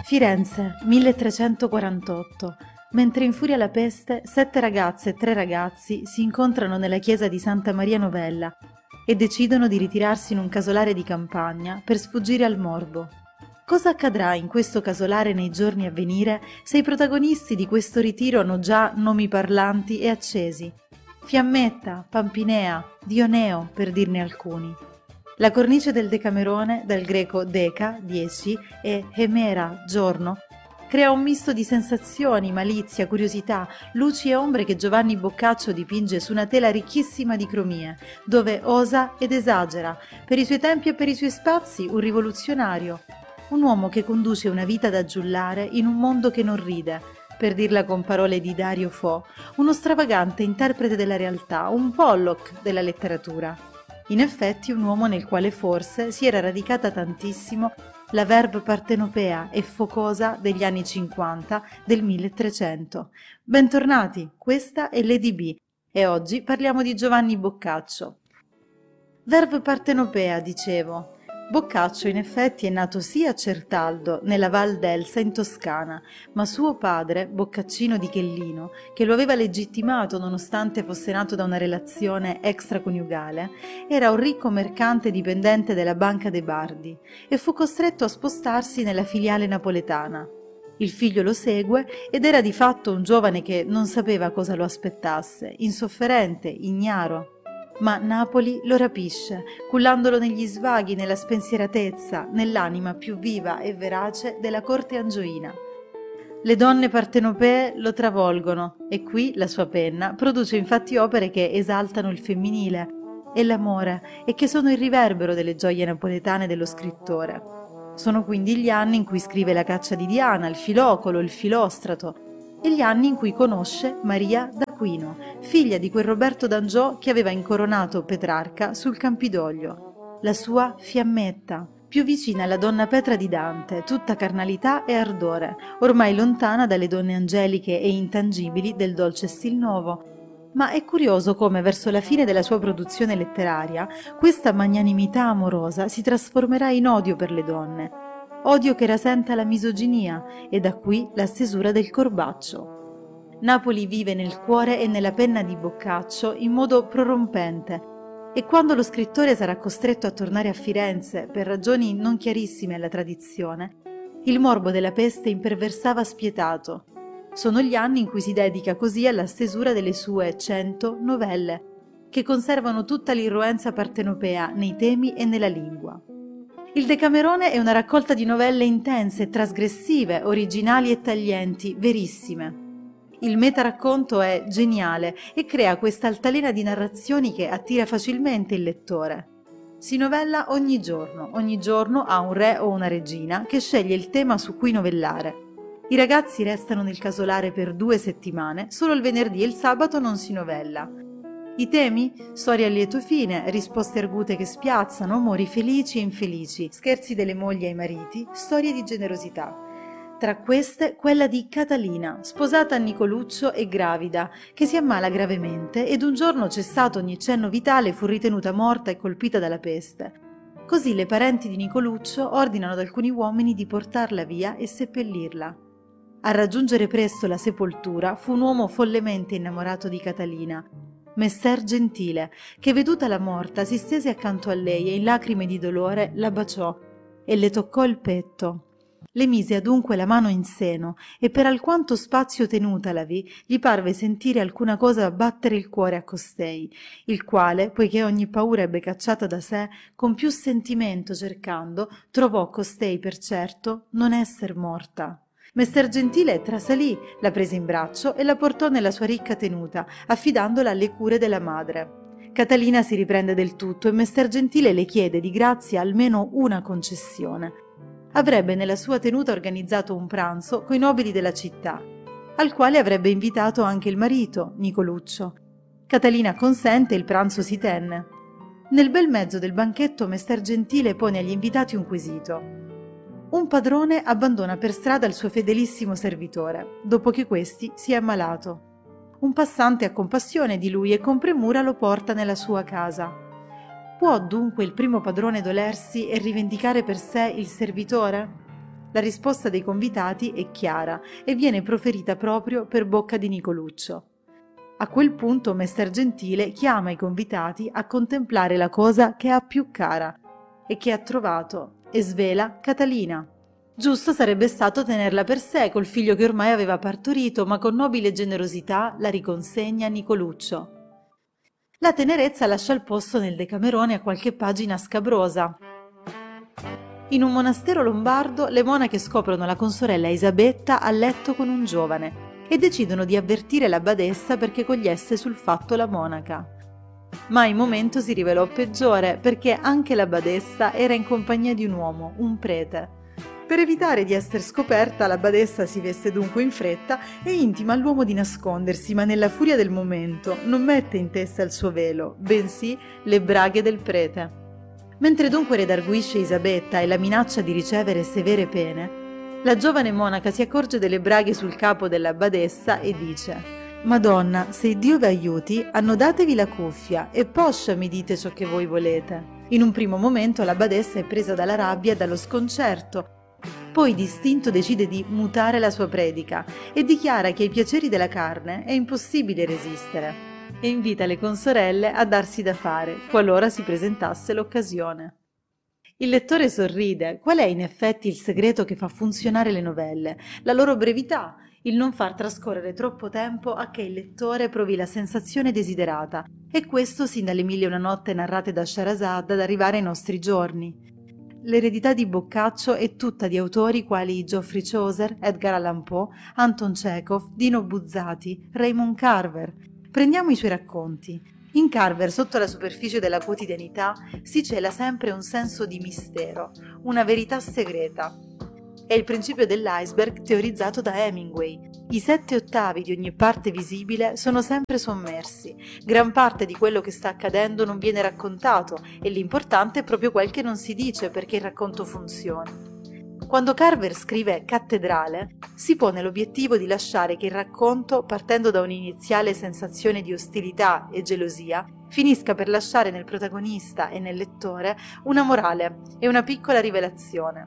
Firenze, 1348. Mentre infuria la peste, 7 ragazze e 3 ragazzi si incontrano nella chiesa di Santa Maria Novella e decidono di ritirarsi in un casolare di campagna per sfuggire al morbo. Cosa accadrà in questo casolare nei giorni a venire se i protagonisti di questo ritiro hanno già nomi parlanti e accesi? Fiammetta, Pampinea, Dioneo, per dirne alcuni. La cornice del Decamerone, dal greco deca, 10, e hemera, giorno, crea un misto di sensazioni, malizia, curiosità, luci e ombre che Giovanni Boccaccio dipinge su una tela ricchissima di cromie, dove osa ed esagera, per i suoi tempi e per i suoi spazi un rivoluzionario, un uomo che conduce una vita da giullare in un mondo che non ride, per dirla con parole di Dario Fo, uno stravagante interprete della realtà, un Pollock della letteratura. In effetti un uomo nel quale forse si era radicata tantissimo la verve partenopea e focosa degli anni 50 del 1300. Bentornati, questa è Lady B e oggi parliamo di Giovanni Boccaccio. Verve partenopea, dicevo. Boccaccio in effetti è nato sì a Certaldo, nella Val d'Elsa in Toscana, ma suo padre, Boccaccino di Chellino, che lo aveva legittimato nonostante fosse nato da una relazione extraconiugale, era un ricco mercante dipendente della Banca dei Bardi e fu costretto a spostarsi nella filiale napoletana. Il figlio lo segue ed era di fatto un giovane che non sapeva cosa lo aspettasse, insofferente, ignaro. Ma Napoli lo rapisce, cullandolo negli svaghi, nella spensieratezza, nell'anima più viva e verace della corte angioina. Le donne partenopee lo travolgono e qui la sua penna produce infatti opere che esaltano il femminile e l'amore e che sono il riverbero delle gioie napoletane dello scrittore. Sono quindi gli anni in cui scrive La caccia di Diana, il Filocolo, il Filostrato, e gli anni in cui conosce Maria d'Aquino, figlia di quel Roberto d'Angiò che aveva incoronato Petrarca sul Campidoglio, la sua Fiammetta, più vicina alla donna Petra di Dante, tutta carnalità e ardore, ormai lontana dalle donne angeliche e intangibili del dolce stil nuovo. Ma è curioso come verso la fine della sua produzione letteraria questa magnanimità amorosa si trasformerà in odio per le donne, odio che rasenta la misoginia e da qui la stesura del corbaccio. Napoli vive nel cuore e nella penna di Boccaccio in modo prorompente e quando lo scrittore sarà costretto a tornare a Firenze per ragioni non chiarissime alla tradizione, il morbo della peste imperversava spietato. Sono gli anni in cui si dedica così alla stesura delle sue 100 novelle, che conservano tutta l'irruenza partenopea nei temi e nella lingua. Il Decamerone è una raccolta di novelle intense, trasgressive, originali e taglienti, verissime. Il metaracconto è geniale e crea questa altalena di narrazioni che attira facilmente il lettore. Si novella ogni giorno ha un re o una regina che sceglie il tema su cui novellare. I ragazzi restano nel casolare per 2 settimane, solo il venerdì e il sabato non si novella. I temi? Storie a lieto fine, risposte argute che spiazzano, amori felici e infelici, scherzi delle mogli ai mariti, storie di generosità. Tra queste quella di Catalina, sposata a Nicoluccio e gravida, che si ammala gravemente ed un giorno cessato ogni cenno vitale fu ritenuta morta e colpita dalla peste. Così le parenti di Nicoluccio ordinano ad alcuni uomini di portarla via e seppellirla. A raggiungere presto la sepoltura fu un uomo follemente innamorato di Catalina, Messer Gentile, che veduta la morta si stese accanto a lei e in lacrime di dolore la baciò e le toccò il petto. Le mise adunque la mano in seno e per alquanto spazio tenutalavi gli parve sentire alcuna cosa battere il cuore a costei, il quale, poiché ogni paura ebbe cacciata da sé, con più sentimento cercando, trovò costei per certo non esser morta. Messer Gentile trasalì, la prese in braccio e la portò nella sua ricca tenuta, affidandola alle cure della madre. Catalina si riprende del tutto e Messer Gentile le chiede di grazia almeno una concessione. Avrebbe nella sua tenuta organizzato un pranzo coi nobili della città, al quale avrebbe invitato anche il marito, Nicoluccio. Catalina consente e il pranzo si tenne. Nel bel mezzo del banchetto Messer Gentile pone agli invitati un quesito. Un padrone abbandona per strada il suo fedelissimo servitore, dopo che questi si è ammalato. Un passante ha compassione di lui e con premura lo porta nella sua casa. Può dunque il primo padrone dolersi e rivendicare per sé il servitore? La risposta dei convitati è chiara e viene proferita proprio per bocca di Nicoluccio. A quel punto Messer Gentile chiama i convitati a contemplare la cosa che ha più cara e che ha trovato e svela Catalina. Giusto sarebbe stato tenerla per sé col figlio che ormai aveva partorito, ma con nobile generosità la riconsegna a Nicoluccio. La tenerezza lascia il posto nel Decamerone a qualche pagina scabrosa. In un monastero lombardo le monache scoprono la consorella Isabetta a letto con un giovane e decidono di avvertire la badessa perché cogliesse sul fatto la monaca. Ma il momento si rivelò peggiore perché anche la badessa era in compagnia di un uomo, un prete. Per evitare di essere scoperta, la badessa si veste dunque in fretta e intima all'uomo di nascondersi, ma nella furia del momento non mette in testa il suo velo, bensì le braghe del prete. Mentre dunque redarguisce Isabetta e la minaccia di ricevere severe pene, la giovane monaca si accorge delle braghe sul capo della badessa e dice: «Madonna, se Dio vi aiuti, annodatevi la cuffia e poscia mi dite ciò che voi volete». In un primo momento la badessa è presa dalla rabbia e dallo sconcerto, poi d'istinto decide di mutare la sua predica e dichiara che ai piaceri della carne è impossibile resistere e invita le consorelle a darsi da fare qualora si presentasse l'occasione. Il lettore sorride. Qual è in effetti il segreto che fa funzionare le novelle? La loro brevità, il non far trascorrere troppo tempo a che il lettore provi la sensazione desiderata, e questo sin dalle 1000 e una notte narrate da Scheherazade ad arrivare ai nostri giorni. L'eredità di Boccaccio è tutta di autori quali Geoffrey Chaucer, Edgar Allan Poe, Anton Chekhov, Dino Buzzati, Raymond Carver. Prendiamo i suoi racconti. In Carver, sotto la superficie della quotidianità, si cela sempre un senso di mistero, una verità segreta. È il principio dell'iceberg teorizzato da Hemingway. I 7/8 di ogni parte visibile sono sempre sommersi. Gran parte di quello che sta accadendo non viene raccontato e l'importante è proprio quel che non si dice perché il racconto funzioni. Quando Carver scrive Cattedrale, si pone l'obiettivo di lasciare che il racconto, partendo da un'iniziale sensazione di ostilità e gelosia, finisca per lasciare nel protagonista e nel lettore una morale e una piccola rivelazione.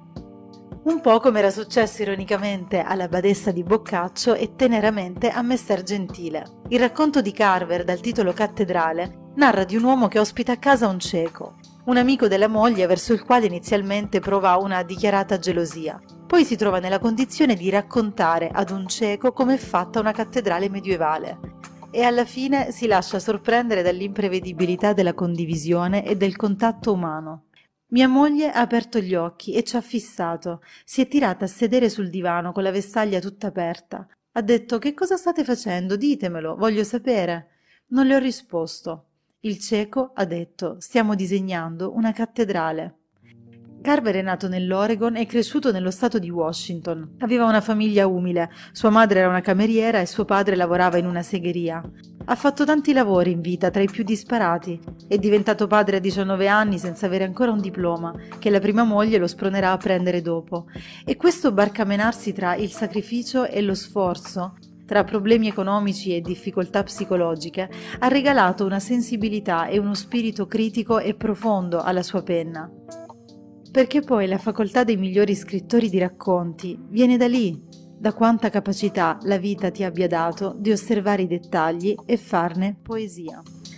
Un po' come era successo ironicamente alla badessa di Boccaccio e teneramente a Messer Gentile. Il racconto di Carver, dal titolo Cattedrale, narra di un uomo che ospita a casa un cieco, un amico della moglie verso il quale inizialmente prova una dichiarata gelosia. Poi si trova nella condizione di raccontare ad un cieco com'è fatta una cattedrale medievale. E alla fine si lascia sorprendere dall'imprevedibilità della condivisione e del contatto umano. Mia moglie ha aperto gli occhi e ci ha fissato. Si è tirata a sedere sul divano con la vestaglia tutta aperta. Ha detto: «Che cosa state facendo? Ditemelo, voglio sapere». Non le ho risposto. Il cieco ha detto: «Stiamo disegnando una cattedrale». Carver è nato nell'Oregon e cresciuto nello stato di Washington. Aveva una famiglia umile, sua madre era una cameriera e suo padre lavorava in una segheria. Ha fatto tanti lavori in vita, tra i più disparati. È diventato padre a 19 anni senza avere ancora un diploma, che la prima moglie lo spronerà a prendere dopo. E questo barcamenarsi tra il sacrificio e lo sforzo, tra problemi economici e difficoltà psicologiche, ha regalato una sensibilità e uno spirito critico e profondo alla sua penna. Perché poi la facoltà dei migliori scrittori di racconti viene da lì, da quanta capacità la vita ti abbia dato di osservare i dettagli e farne poesia.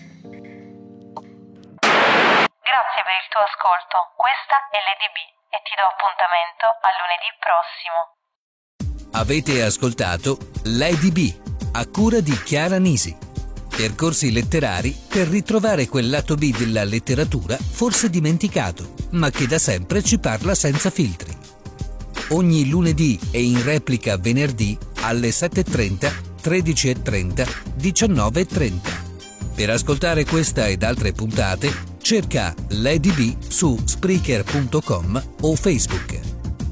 Grazie per il tuo ascolto, questa è Lady B e ti do appuntamento a lunedì prossimo. Avete ascoltato Lady B, a cura di Chiara Nisi. Percorsi letterari per ritrovare quel lato B della letteratura forse dimenticato, ma che da sempre ci parla senza filtri. Ogni lunedì e in replica venerdì alle 7:30, 13:30, 19:30. Per ascoltare questa ed altre puntate, cerca Lady B su Spreaker.com o Facebook.